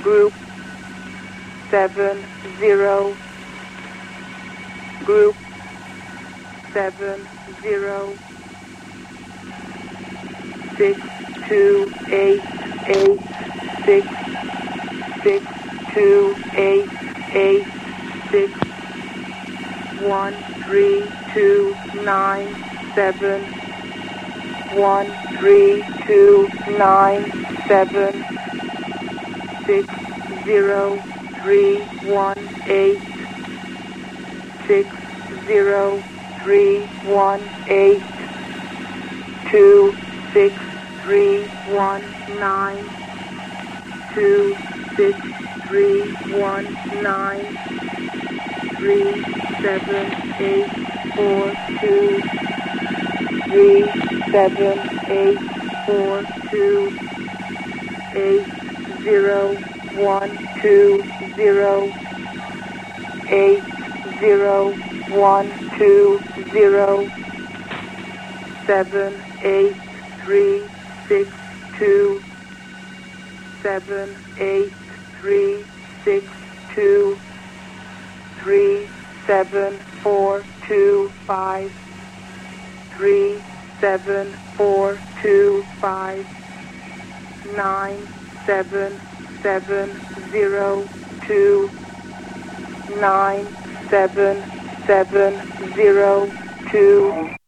Group 70, Group 70, 6288, 6288, 13297, 13297, 60318, 60318, 26319, 26319, 37842, 37842, 8012, 8012, 78362, 78362, 37425, 37425, 97702, 97702.